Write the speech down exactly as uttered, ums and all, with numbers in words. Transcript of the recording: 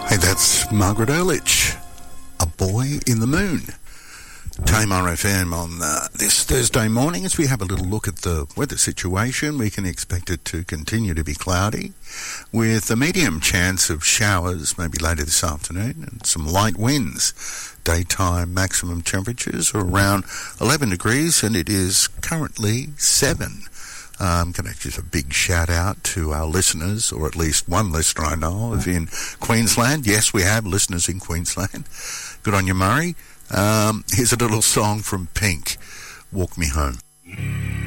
Hey, that's Margaret Ehrlich, A Boy in the Moon. Tamar F M on uh, this Thursday morning as we have a little look at the weather situation. We can expect it to continue to be cloudy with a medium chance of showers maybe later this afternoon and some light winds. Daytime maximum temperatures are around eleven degrees and it is currently seven. I'm going to give a big shout out to our listeners, or at least one listener I know of in Queensland. Yes, we have listeners in Queensland. Good on you, Murray. Um, here's a little song from Pink, Walk Me Home.